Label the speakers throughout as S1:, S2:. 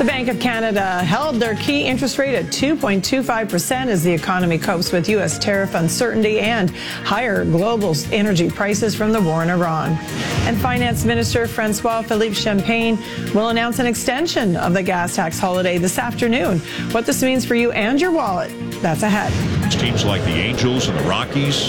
S1: The Bank of Canada held their key interest rate at 2.25% as the economy copes with U.S. tariff uncertainty and higher global energy prices from the war in Iran. And Finance Minister François-Philippe Champagne will announce an extension of the gas tax holiday this afternoon. What this means for you and your wallet, that's ahead.
S2: Teams like the Angels and the Rockies.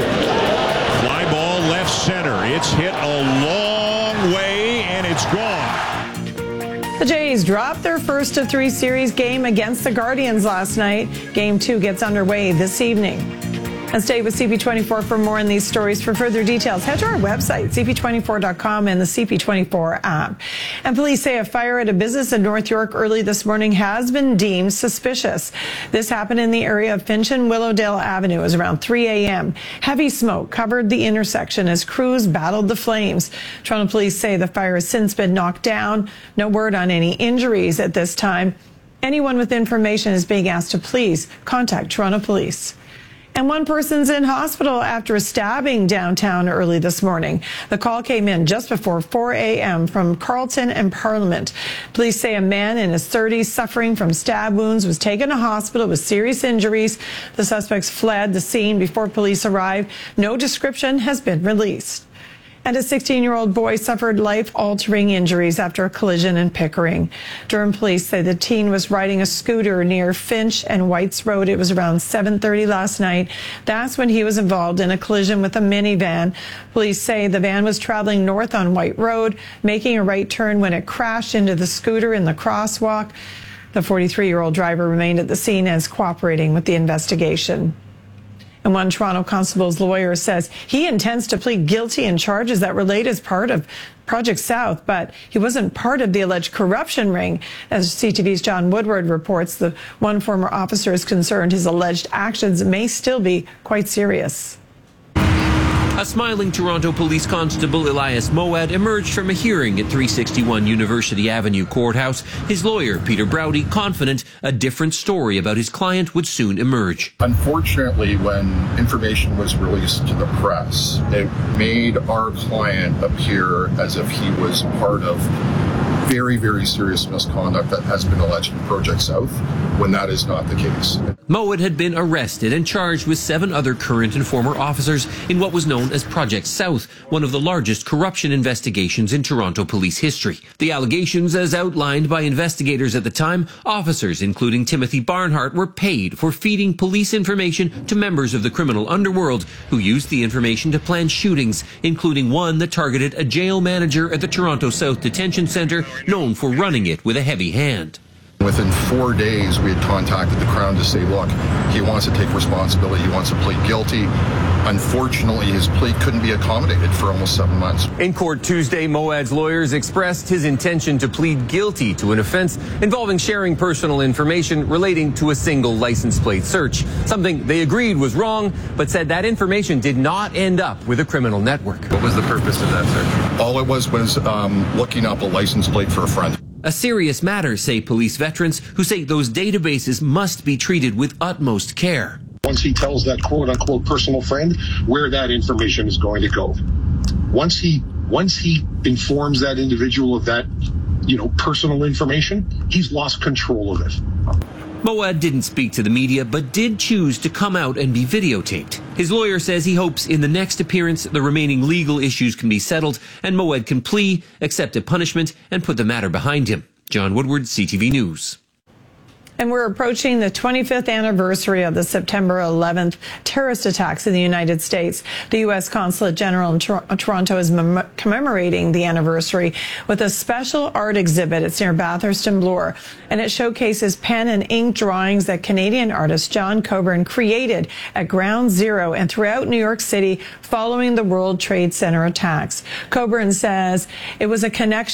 S2: Fly ball left center. It's hit a long way and it's gone.
S1: The Jays dropped their first of three series game against the Guardians last night. Game 2 gets underway this evening. And stay with CP24 for more on these stories. For further details, head to our website, cp24.com, and the CP24 app. And police say a fire at a business in North York early this morning has been deemed suspicious. This happened in the area of Finch and Willowdale Avenue. It was around 3 a.m. Heavy smoke covered the intersection as crews battled the flames. Toronto police say the fire has since been knocked down. No word on any injuries at this time. Anyone with information is being asked to please contact Toronto Police. And one person's in hospital after a stabbing downtown early this morning. The call came in just before 4 a.m. from Carleton and Parliament. Police say a man in his 30s suffering from stab wounds was taken to hospital with serious injuries. The suspects fled the scene before police arrived. No description has been released. And a 16-year-old boy suffered life-altering injuries after a collision in Pickering. Durham police say the teen was riding a scooter near Finch and Whites Road. It was around 7:30 last night. That's when he was involved in a collision with a minivan. Police say the van was traveling north on White Road, making a right turn when it crashed into the scooter in the crosswalk. The 43-year-old driver remained at the scene and is cooperating with the investigation. And one Toronto constable's lawyer says he intends to plead guilty in charges that relate as part of Project South, but he wasn't part of the alleged corruption ring. As CTV's John Woodward reports, the one former officer is concerned his alleged actions may still be quite serious.
S3: A smiling Toronto Police Constable Elias Moad emerged from a hearing at 361 University Avenue Courthouse. His lawyer, Peter Browdy, confident a different story about his client would soon emerge.
S4: Unfortunately, when information was released to the press, it made our client appear as if he was part of very, very serious misconduct that has been alleged in Project South, when that is not the case.
S3: Moad had been arrested and charged with 7 other current and former officers in what was known as Project South, one of the largest corruption investigations in Toronto police history. The allegations, as outlined by investigators at the time, officers including Timothy Barnhart were paid for feeding police information to members of the criminal underworld who used the information to plan shootings, including one that targeted a jail manager at the Toronto South Detention Centre, known for running it with a heavy hand.
S4: Within 4 days, we had contacted the Crown to say, look, he wants to take responsibility, he wants to plead guilty. Unfortunately, his plea couldn't be accommodated for almost 7 months.
S5: In court Tuesday, Moad's lawyers expressed his intention to plead guilty to an offense involving sharing personal information relating to a single license plate search, something they agreed was wrong, but said that information did not end up with a criminal network.
S6: What was the purpose of that search?
S4: All it was looking up a license plate for a friend.
S3: A serious matter, say police veterans, who say those databases must be treated with utmost care.
S7: Once he tells that quote-unquote personal friend where that information is going to go, once he informs that individual of that, personal information, he's lost control of it.
S3: Moad didn't speak to the media, but did choose to come out and be videotaped. His lawyer says he hopes in the next appearance the remaining legal issues can be settled and Moad can plea, accept a punishment, and put the matter behind him. John Woodward, CTV News.
S1: And we're approaching the 25th anniversary of the September 11th terrorist attacks in the United States. The U.S. Consulate General in Toronto is commemorating the anniversary with a special art exhibit. It's near Bathurst and Bloor, and it showcases pen and ink drawings that Canadian artist John Coburn created at Ground Zero and throughout New York City following the World Trade Center attacks. Coburn says it was a connection